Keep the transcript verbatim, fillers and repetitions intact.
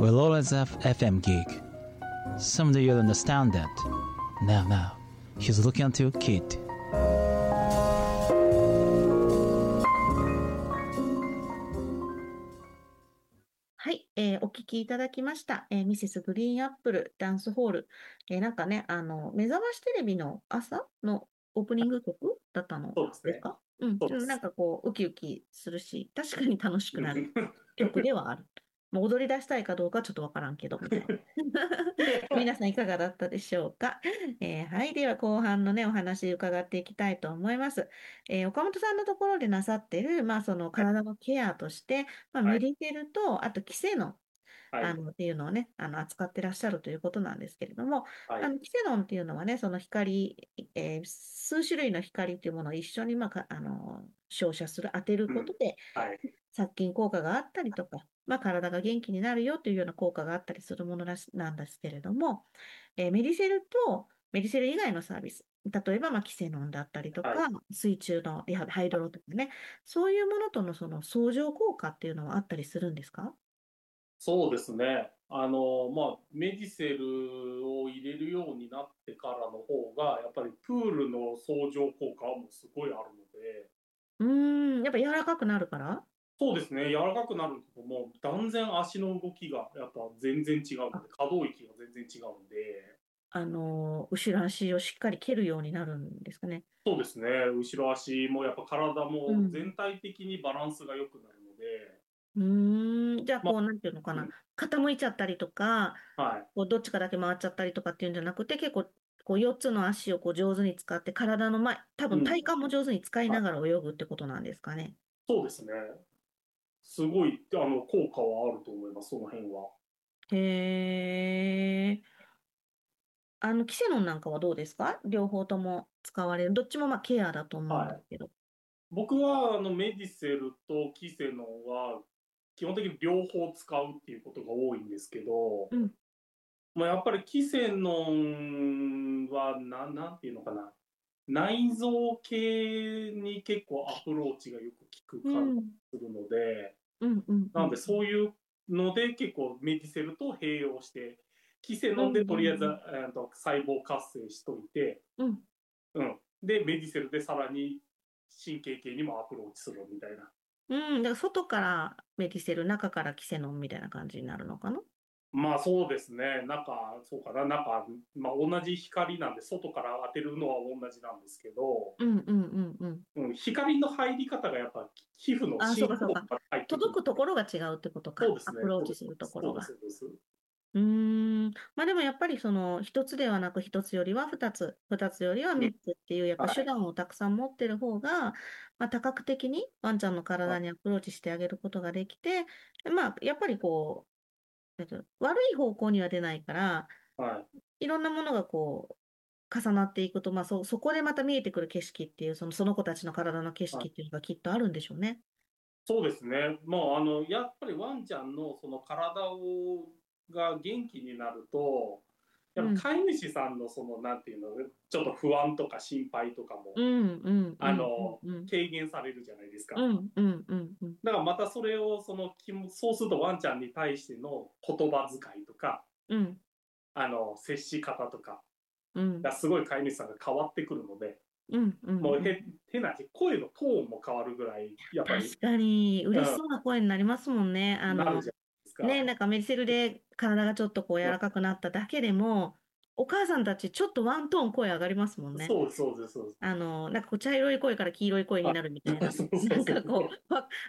We'll always have F M gig. Someday you'll understand that. Now, now, he's looking at your kid. はい、えーお聞きいただきました。えーミセスグリーンアップルダンスホール。えーなんかね、あの、目覚ましテレビの朝のオープニング曲だったのそうですね。 ですか？うん、 そうです。 なんかこう、ウキウキするし、確かに楽しくなる曲ではある。もう踊り出したいかどうかちょっとわからんけど、みたいな。皆さんいかがだったでしょうか？えーはい。では後半のね、お話伺っていきたいと思います。えー岡本さんのところでなさってる、まあその体のケアとして、まあはいメリテルと、あとキセノン、 はい。 あの、っていうのをね、あの、扱ってらっしゃるということなんですけれども、 はい。 あの、キセノンっていうのはね、その光、えー数種類の光っていうものを一緒に、まあ、かあの、照射する、当てることで、 はい。 殺菌効果があったりとか、まあ、体が元気になるよというような効果があったりするものらしなんですけれども、えーメディセルとメディセル以外のサービス、例えば、まあ、キセノンだったりとはい。 か、水中のリハハイドロとかね、そういうものとのその相乗効果っていうのはあったりするんですか？ そうですね。あの、まあ、メディセルを入れるようになってからの方が、やっぱりプールの相乗効果もすごいあるので、 うーん、やっぱ柔らかくなるから？ そうですね。柔らかくなるともう断然足の動きがやっぱ全然違うのあ、 で、可動域が全然違うんで、 あの、後ろ足をしっかり蹴るようになるんですかね。 そうですね。後ろ足もやっぱ体もうん。 全体的にバランスが良くなるので、 うーん、じゃあ、 まあ、 こう、なんていうのかな。 うん、 傾いちゃったりとか、 はい。 こうどっちかだけ回っちゃったりとかっていうんじゃなくて、結構、こう、よっつの足をこう上手に使って、体の前、多分体うん。 幹も上手に使いはい。 ながら泳ぐってことなんですかね。 そうですね。すごい、あの、効果はあると思います、その辺は。 へー。あの、キセノンなんかはどうですか？両方とも使われる。どっちもまあケアだと思うんはい。 ですけど。 僕は、あの、メディセルとキセノンは、基本的に両方使うっていうことが多いんですけど、 うん。 まあ、やっぱりキセノンは、な、なんていうのかな。内臓系に結構アプローチがよく効く感じがうん。 するので、 うん。うん。うなのでん。 そういうので結構メディセルと併用して、キセノンうん。 でとりあえず、 うん。 えーと細胞活性しといて、 うん。 うん。で、メディセルでさらに神経系にもアプローチするみたいな。 うん、だから外からメディセル、中からキセノンみたいな感じになるのかな？ まあそうですね。中、そうかな。中、まあ同じ光なんで、外から当てるのは同じなんですけど、 うんうんうんうん。 うん、光の入り方がやっぱ皮膚のあ、そう深かそうか。 層から入ってくる。 届くところが違うってことか。 そうですね。 アプローそうです。 チするとこそうです。 ろが。 そうです。 うーん。まあでもやっぱりその一つではなく一つよりは二つ、二つよりはうん。 三つっていうやっぱはい。 手段をたくさん持ってる方が、まあ多角的にワンちゃんの体にアプローチしてあげることができて、まあやっぱりこう、えっと悪い方向には出ないから、 はい。 いろんなものがこう、重なっていくと、まあそ、そこでまた見えてくる景色っていう、その、その子たちの体の景はい。 色っていうのがきっとあるんでしょうね。 そうですね。もう、あの、やっぱりワンちゃんのその体を、が元気になると、やっぱうん。 飼い主さんのその、なんていうの、ちょっと不安とか心配とかも、 うん、うん、うあん、うん、 の、 うん。 軽減されるじゃないですか。 うん、うん、うん、うん。 だからまたそれを、その、気もそうするとワンちゃんに対しての言葉遣いとか、 うん、 あの、接し方とかうん、 がすごい飼い主さんが変わってくるので、 うん、うん。 もううん。 へ、変な話、声のトーンも変わるぐらい、やっぱり、 確かに、 うん、 嬉しそうな声になりますもんね。あの、 なるじゃないですね、 か。 なんかメリセルで体がちょっとこう柔らかくなっただけでも、お母さんたちちょっとワントーン声上がりますもんね。 そうです、そうです、そうです。 あの、なんかこう茶色い声から黄色い声にあ、 なるみたいな。 そうそうなんそう。 かこう、わ